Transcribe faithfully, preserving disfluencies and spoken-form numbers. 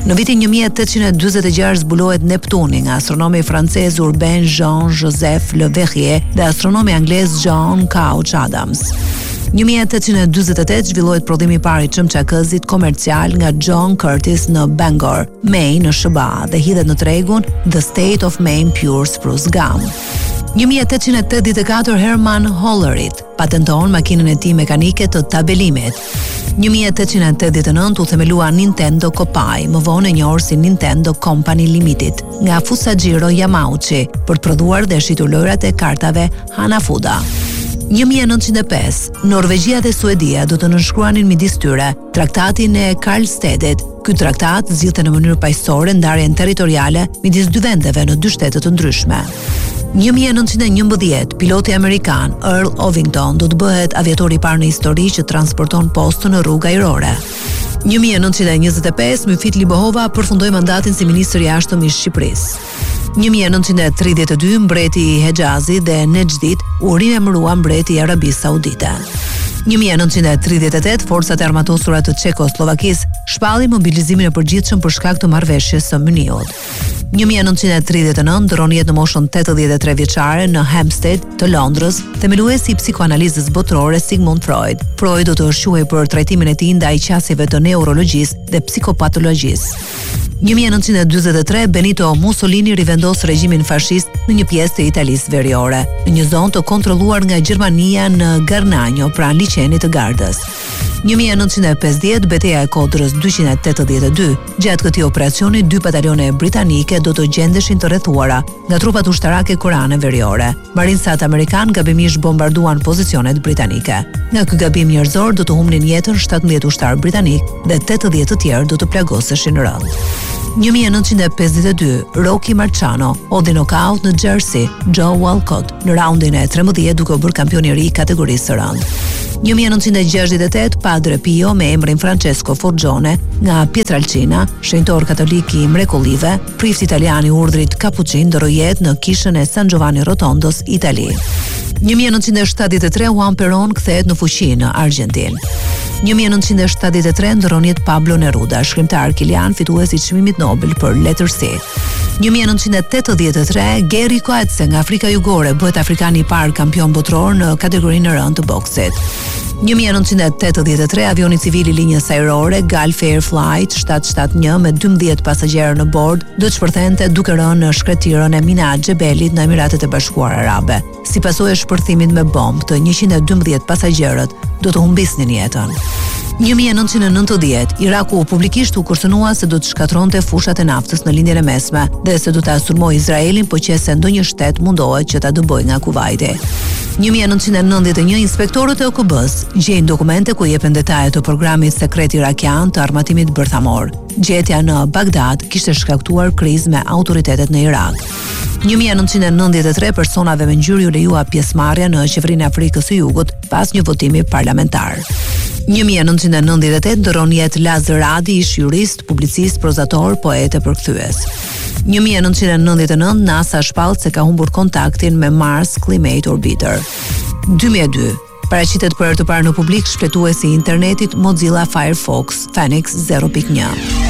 Në vitin një mijë e tetëqind e dyzet e gjashtë zbulohet Neptuni nga astronomi francez Urbain Jean-Joseph Le Verrier dhe astronomi anglez John Couch Adams. një mijë e tetëqind e dyzet e tetë zhvillohet prodhimi i parë i çmçakëzit komercial nga John Curtis në Bangor, Maine në S B A dhe hidhet në tregun The State of Maine Pure Spruce Gum. një mijë e tetëqind e tetëdhjetë e katër Herman Hollerith patenton makinën e tij mekanike të tabelimit. një mijë e tetëqind e tetëdhjetë e nëntë u themelua Nintendo Kopai, më vonë e njohur si Nintendo Company Limited, nga Fusajiro Yamauchi për të prodhuar dhe shitur lojrat e kartave Hanafuda. një mijë e nëntëqind e pesë, Norvegjia dhe Suedia do të nënshkruanin midis tyre traktatin e Karlstedit. Ky traktat zgjidhte në mënyrë paqësore ndarjen territoriale midis dy vendeve në dy shtete të ndryshme. një mijë e nëntëqind e njëmbëdhjetë, piloti amerikan Earl Ovington do të bëhet aviatori i parë në histori që transporton postën në rrugë ajrore. një mijë e nëntëqind e njëzet e pesë, Myfit Libohova përfundoi mandatin si ministër i jashtëm i Shqipërisë. një mijë e nëntëqind e tridhjetë e dy, mbreti i Hexhazit dhe Nexhdit u rimemërua mbreti i Arabisë Saudite. një mijë e nëntëqind e tridhjetë e tetë, forcat e armatosura të Çekosllovakisë shpallin mobilizimin e përgjithshëm për shkak të marrëveshjes së Myniut. një mijë e nëntëqind e tridhjetë e nëntë, ndron jetë në moshën tetëdhjetë e tre vjeçare në Hampstead të Londrës, themeluesi i psikoanalizës botërore Sigmund Freud. Freud do të shquhej për trajtimin e tij ndaj qasjeve të neurologjisë dhe psikopatologjisë. një mijë e nëntëqind e dyzet e tre, Benito Mussolini rivendos regjimin fashist në një pjesë të Italisë Veriore, në një zonë të kontrolluar nga Gjermania në Garnagno, pranë liçenit të Gardës. një mijë e nëntëqind e pesëdhjetë, Betejë e Kodrës dyqind e tetëdhjetë e dy, gjatë këtij operacioni dy batalione britanike do të gjendeshin të rrethuara nga trupat ushtarake koreane veriore. Marinsat amerikan gabimisht bombarduan pozicionet britanike. Nga ky gabim njerëzor do të humnin jetën shtatëmbëdhjetë ushtar britanik dhe tetëdhjetë të tjerë do të plagoseshin rënd. një mijë e nëntëqind e pesëdhjetë e dy, Rocky Marciano hodhi nokaut në Jersey Joe Walcott në raundin e trembëdhjetë duke u bërë kampion i ri i kategorisë së rënd. një mijë e nëntëqind e gjashtëdhjetë e tetë, Padre Pio me emrin Francesco Forgione nga Pietralcina, shenjtor katolik i mrekullive, prift italian i urdhrit Kapucin, ndroi jetë në kishën e San Giovanni Rotondos, Itali. një mijë e nëntëqind e shtatëdhjetë e tre, Juan Perón kthehet në fuqi në Argentinë. një mijë e nëntëqind e shtatëdhjetë e tre, ndron jetë Pablo Neruda, shkrimtar kilian fitues i çmimit Nobel për letërsi. një mijë e nëntëqind e tetëdhjetë e tre, Geri Coetze nga Afrika Jugore bëhet afrikani i parë kampion botror në kategorinë e rënd të boksit. një mijë e nëntëqind e tetëdhjetë e tre, avioni civil i linjës ajrore Gulf Air Flight shtatë shtatë një me dymbëdhjetë pasagjerë në bord do të shpërthente duke rënë në shkretirën e Mina Xhebelit në Emiratet e Bashkuara Arabe. Si pasojë e shpërthimit me bombë të njëqind e dymbëdhjetë pasagerët do të humbisnin jetën. një mijë e nëntëqind e nëntëdhjetë, Iraku publikisht u kërcënua se do të shkatronte fushat e naftës në lindjen e mesme dhe se do ta sulmojë Izraelin po qëse ndonjë shtet mundohet që ta dëbojë nga Kuvaiti. një mijë e nëntëqind e nëntëdhjetë e një, inspektorët e O K B-s gjejnë dokumente ku jepen detajet të programit sekret irakian të armatimit bërthamor. Gjetja në Bagdad kishte shkaktuar krizë me autoritetet në Irak. një mijë e nëntëqind e nëntëdhjetë e tre, personave me ngjyrë u lejua pjesëmarrja në qeverinë e Afrikës së Jugut pas një votimi parlamentar. një mijë e nëntëqind e nëntëdhjetë e tetë, ndron jetë Lazar Radi, ish jurist, publicist, prozator, poet e përkthyes. një mijë e nëntëqind e nëntëdhjetë e nëntë, NASA shpall se ka humbur kontaktin me Mars Climate Orbiter. dy mijë e dy, paraqitet për herë të parë në publik shpletuesi i internetit Mozilla Firefox Phoenix zero pikë një.